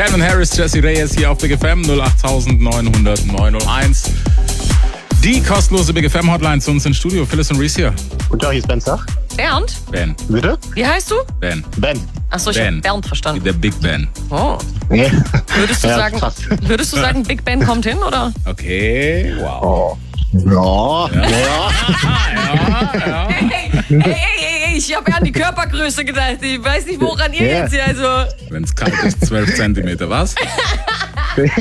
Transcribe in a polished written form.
Calvin Harris, Jessie Reyes hier auf Big FM 08900 901. Die kostenlose Big FM Hotline zu uns ins Studio. Phyllis und Reese hier. Guten Tag, hier ist Ben Zach. Bernd? Ben. Bitte? Wie heißt du? Ben. Ben. Achso, ich habe Bernd verstanden. Der Big Ben. Oh. Nee. Würdest du sagen, Big Ben kommt hin, oder? Okay, wow. Oh. Ja. Hey, ich habe ja an die Körpergröße gedacht. Ich weiß nicht, woran ihr jetzt hier, also... Wenn es kalt ist, 12 Zentimeter, was?